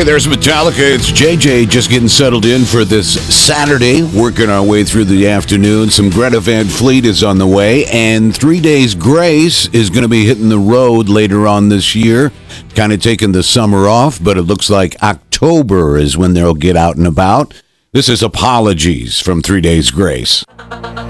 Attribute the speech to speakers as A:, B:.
A: Hey, there's Metallica. It's JJ just getting settled in for this Saturday, working our way through the afternoon. Some Greta Van Fleet is on the way, and 3 Days Grace is going to be hitting the road later on this year, kind of taking the summer off, but it looks like October is when they'll get out and about. This is Apologies from 3 Days Grace.